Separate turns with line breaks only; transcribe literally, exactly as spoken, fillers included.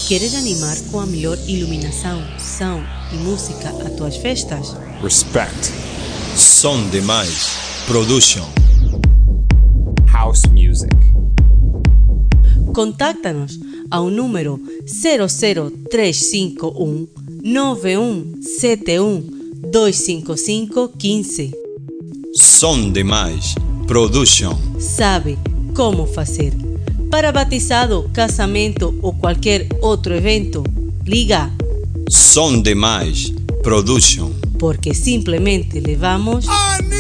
Queres animar com a melhor iluminação, som e música a tuas festas?
Respect. Som Demais Production.
House music.
Contacta-nos ao número zero zero três cinco um nove um sete um dois cinco cinco um cinco.
Som Demais Production.
Sabe como fazer. Para batizado, casamento ou qualquer outro evento, liga
Som Demais Production.
porque simplesmente levamos
Anima!